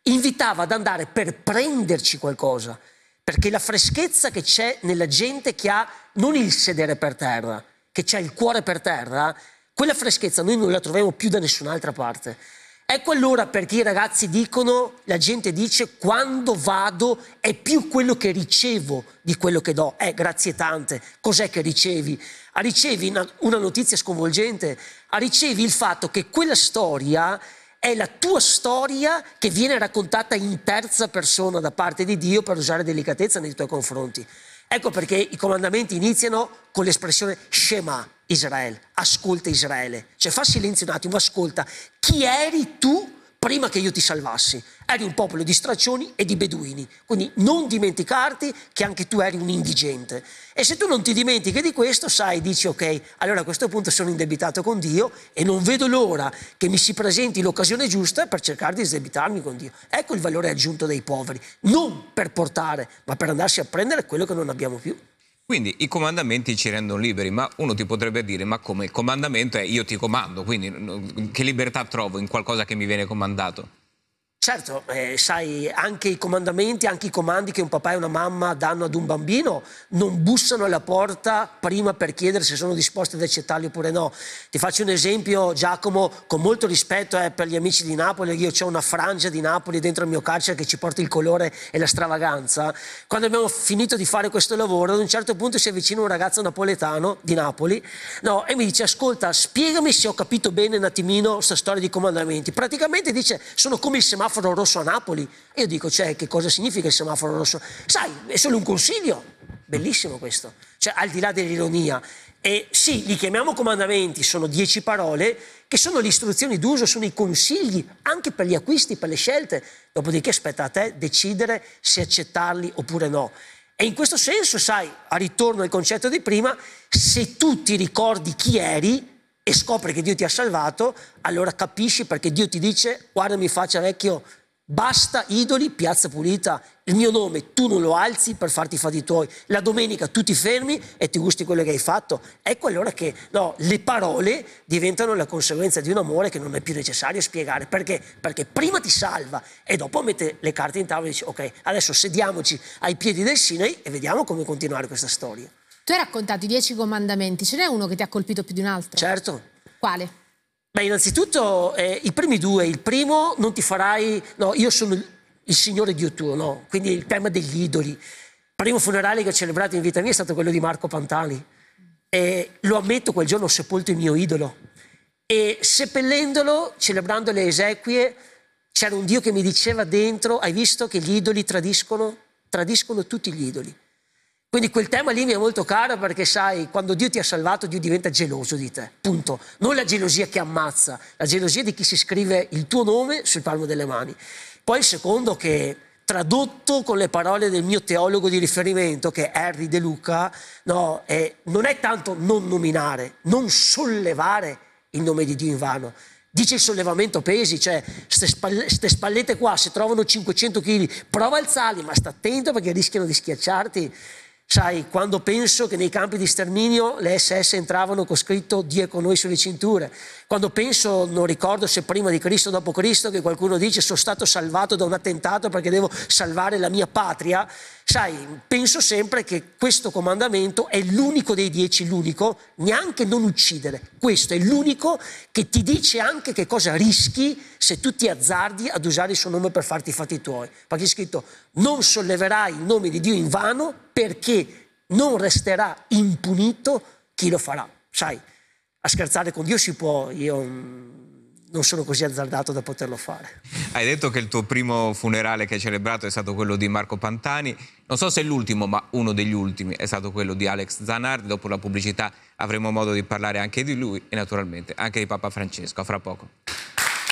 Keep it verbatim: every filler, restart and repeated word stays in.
invitava ad andare per prenderci qualcosa, perché la freschezza che c'è nella gente che ha non il sedere per terra, che c'ha il cuore per terra, quella freschezza noi non la troviamo più da nessun'altra parte. Ecco allora perché i ragazzi dicono, la gente dice, quando vado è più quello che ricevo di quello che do. Eh, grazie tante. Cos'è che ricevi? A ricevi una, una notizia sconvolgente, a ricevi il fatto che quella storia è la tua storia che viene raccontata in terza persona da parte di Dio per usare delicatezza nei tuoi confronti. Ecco perché i comandamenti iniziano con l'espressione Shema Israele, ascolta Israele. Cioè fa silenzio un attimo, ascolta. Chi eri tu prima che io ti salvassi? Eri un popolo di straccioni e di beduini, quindi non dimenticarti che anche tu eri un indigente. E se tu non ti dimentichi di questo, sai, dici ok, allora a questo punto sono indebitato con Dio e non vedo l'ora che mi si presenti l'occasione giusta per cercare di sdebitarmi con Dio. Ecco il valore aggiunto dei poveri, non per portare, ma per andarsi a prendere quello che non abbiamo più. Quindi i comandamenti ci rendono liberi, ma uno ti potrebbe dire, ma come il comandamento è io ti comando, quindi che libertà trovo in qualcosa che mi viene comandato? Certo, eh, sai, anche i comandamenti, anche i comandi che un papà e una mamma danno ad un bambino non bussano alla porta prima per chiedere se sono disposti ad accettarli oppure no. Ti faccio un esempio, Giacomo, con molto rispetto eh, per gli amici di Napoli, io ho una frangia di Napoli dentro il mio carcere che ci porta il colore e la stravaganza. Quando abbiamo finito di fare questo lavoro, ad un certo punto si avvicina un ragazzo napoletano di Napoli, no, e mi dice, ascolta, spiegami se ho capito bene un attimino questa storia di comandamenti. Praticamente dice, sono come il semaforo rosso a Napoli. E io dico, cioè, che cosa significa il semaforo rosso? Sai, è solo un consiglio. Bellissimo questo. Cioè, al di là dell'ironia. E sì, li chiamiamo comandamenti, sono dieci parole che sono le istruzioni d'uso, sono i consigli anche per gli acquisti, per le scelte. Dopodiché spetta a te decidere se accettarli oppure no. E in questo senso, sai, a ritorno al concetto di prima, se tu ti ricordi chi eri e scopri che Dio ti ha salvato, allora capisci perché Dio ti dice, guardami faccia vecchio, basta idoli, piazza pulita, il mio nome tu non lo alzi per farti i fatti tuoi, la domenica tu ti fermi e ti gusti quello che hai fatto. Ecco allora che no, le parole diventano la conseguenza di un amore che non è più necessario spiegare. Perché? Perché prima ti salva e dopo mette le carte in tavola e dice ok, adesso sediamoci ai piedi del Sinai e vediamo come continuare questa storia. Tu hai raccontato i dieci comandamenti, ce n'è uno che ti ha colpito più di un altro? Certo. Quale? Beh, innanzitutto eh, i primi due, il primo non ti farai, no, io sono il, il Signore Dio tuo, no, quindi il tema degli idoli. Il primo funerale che ho celebrato in vita mia è stato quello di Marco Pantani e lo ammetto, quel giorno ho sepolto il mio idolo e seppellendolo, celebrando le esequie, c'era un Dio che mi diceva dentro, hai visto che gli idoli tradiscono? Tradiscono tutti gli idoli. Quindi quel tema lì mi è molto caro perché sai, quando Dio ti ha salvato, Dio diventa geloso di te, punto. Non la gelosia che ammazza, la gelosia di chi si scrive il tuo nome sul palmo delle mani. Poi il secondo che, tradotto con le parole del mio teologo di riferimento, che è Henry De Luca, no, è, non è tanto non nominare, non sollevare il nome di Dio in vano. Dice il sollevamento pesi, cioè ste, spalle, ste spallette qua, se trovano cinquecento chili, prova a alzarli, ma sta attento perché rischiano di schiacciarti. Sai, quando penso che nei campi di sterminio le esse esse entravano con scritto Dio è con noi sulle cinture, quando penso, non ricordo se prima di Cristo o dopo Cristo, che qualcuno dice sono stato salvato da un attentato perché devo salvare la mia patria, sai, penso sempre che questo comandamento è l'unico dei dieci, l'unico, neanche non uccidere, questo è l'unico che ti dice anche che cosa rischi se tu ti azzardi ad usare il suo nome per farti i fatti tuoi, perché è scritto non solleverai il nome di Dio in vano perché non resterà impunito chi lo farà. Sai, a scherzare con Dio si può, io non sono così azzardato da poterlo fare. Hai detto che il tuo primo funerale che hai celebrato è stato quello di Marco Pantani, non so se è l'ultimo, ma uno degli ultimi è stato quello di Alex Zanardi. Dopo la pubblicità avremo modo di parlare anche di lui e naturalmente anche di Papa Francesco. A fra poco.